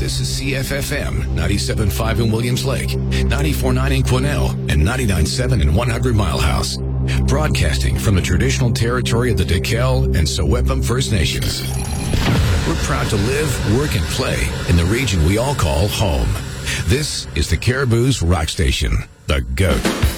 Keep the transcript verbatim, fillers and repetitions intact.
This is C F F M ninety-seven point five in Williams Lake, ninety-four point nine in Quesnel, and ninety-nine point seven in one hundred Mile House. Broadcasting from the traditional territory of the Dekel and Sewepum First Nations. We're proud to live, work, and play in the region we all call home. This is the Caribou's Rock Station, The Goat.